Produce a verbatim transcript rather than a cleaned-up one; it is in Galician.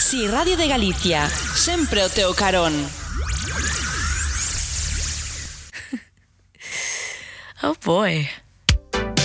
Si Radio de Galicia, sempre o teu carón. Oh boy.